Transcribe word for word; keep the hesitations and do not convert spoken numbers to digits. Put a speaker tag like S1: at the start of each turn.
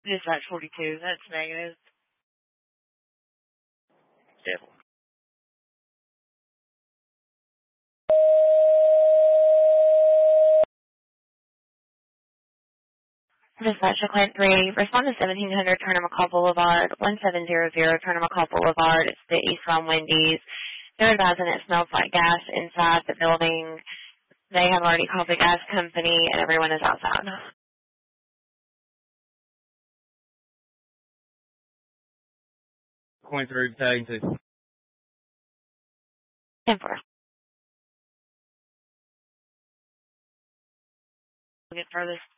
S1: Dispatch forty-two, that's negative. Devil.
S2: Dispatch to Client three, respond to seventeen hundred Turner McCall Boulevard, one seven zero zero Turner McCall Boulevard. It's the East Ron Wendy's. They're advising it smells like gas inside the building. They have already called the gas company, and everyone is outside.
S3: Point three, tagging two.
S2: ten four.
S1: We'll get furthest